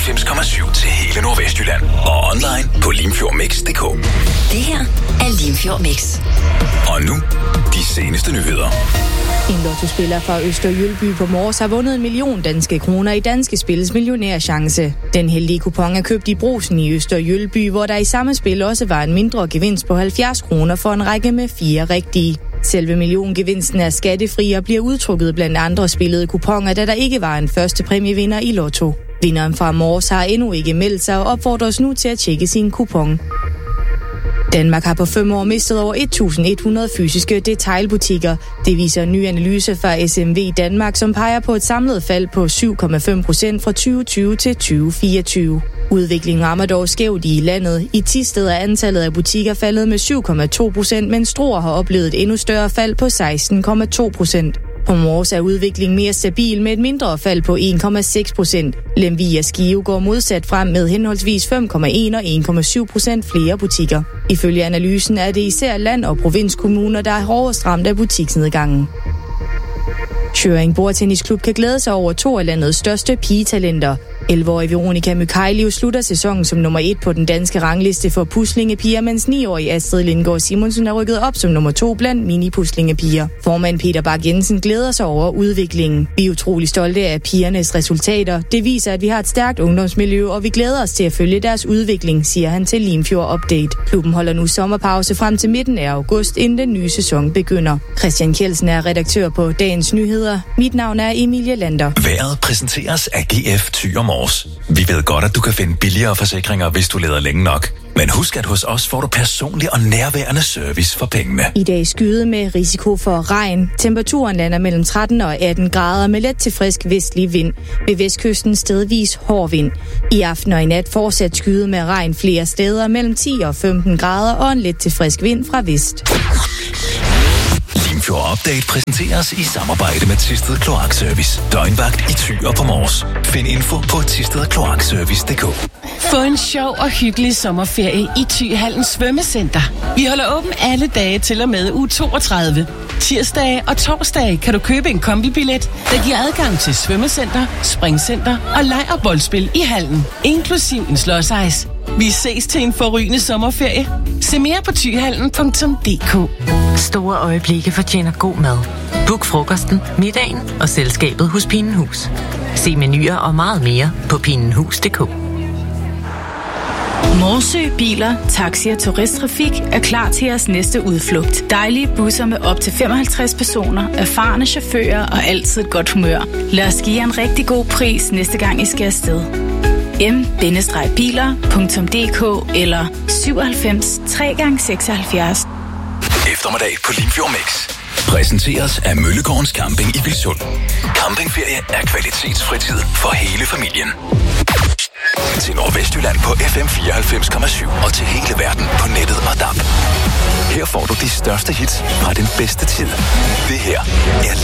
94,7 til hele Nordvestjylland. Og online på limfjordmix.dk. Det her er Limfjord Mix. Og nu, de seneste nyheder. En lottospiller fra Østerjylby på Mors har vundet 1 million danske kroner i Danske Spils millionærchance. Den heldige kupon er købt i Brugsen i Østerjylby, hvor der i samme spil også var en mindre gevinst på 70 kroner for en række med 4 rigtige. Selve milliongevinsten er skattefri og bliver udtrukket blandt andre spillede kuponer, da der ikke var en første præmievinder i Lotto. Vinderen fra Mors har endnu ikke meldt sig og opfordres nu til at tjekke sin kupon. Danmark har på 5 år mistet over 1.100 fysiske detailbutikker. Det viser en ny analyse fra SMV Danmark, som peger på et samlet fald på 7,5% fra 2020 til 2024. Udviklingen rammer dog skævt i landet. I Thisted er antallet af butikker faldet med 7,2%, mens Struer har oplevet et endnu større fald på 16,2%. På Mors er udviklingen mere stabil med et mindre fald på 1,6%. Lemvig og Skive går modsat frem med henholdsvis 5,1 og 1,7% flere butikker. Ifølge analysen er det især land- og provinskommuner, der er hårdest ramt af butiksnedgangen. Schøring Bordtennisklub kan glæde sig over 2 af landets største pigetalenter. 11-årige Veronika Mykhailiv slutter sæsonen som nummer 1 på den danske rangliste for puslingepiger, mens 9-årige Astrid Lindgaard Simonsen er rykket op som nummer 2 blandt mini-puslingepiger. Formand Peter Bak Jensen glæder sig over udviklingen. Vi er utrolig stolte af pigernes resultater. Det viser, at vi har et stærkt ungdomsmiljø, og vi glæder os til at følge deres udvikling, siger han til Limfjord Update. Klubben holder nu sommerpause frem til midten af august, inden den nye sæson begynder. Christian Kjeldsen er redaktør på Dagens Nyheder. Mit navn er Emilie Lander. Vejret præsenteres af GF Thy og Mors. Vi ved godt, at du kan finde billigere forsikringer, hvis du leder længe nok. Men husk, at hos os får du personlig og nærværende service for pengene. I dag skyde med risiko for regn. Temperaturen lander mellem 13 og 18 grader med let til frisk vestlig vind. Ved vestkysten stedvis hård vind. I aften og i nat fortsat skyde med regn flere steder mellem 10 og 15 grader og en let til frisk vind fra vest. Limfjord Update præsenteres i samarbejde med Thisted Kloakservice. Døgnvagt i Thy og på Mors. Find info på thistedkloakservice.dk. Få en sjov og hyggelig sommerferie i Thyhallen Svømmecenter. Vi holder åben alle dage til og med uge 32. Tirsdage og torsdage kan du købe en kombibillet, der giver adgang til svømmecenter, springcenter og leg- og boldspil i hallen, inklusiv en slåsejs. Vi ses til en forrygende sommerferie. Se mere på thyhallen.dk. Store øjeblikke fortjener god mad. Book frokosten, middagen og selskabet hos Pinenhus. Se menuer og meget mere på pinenhus.dk. Morsø Biler, Taxi og Turisttrafik er klar til jeres næste udflugt. Dejlige busser med op til 55 personer, erfarne chauffører og altid et godt humør. Lad os give jer en rigtig god pris næste gang I skal afsted. m-biler.dk eller 97 3x76. Eftermiddag på Limfjord Mix. Præsenteres af Møllegårdens Camping i Vilsund. Campingferie er kvalitetsfritid for hele familien. Til Nordvestjylland på FM 94,7 og til hele verden på nettet og DAB. Her får du de største hits fra den bedste tid. Det her er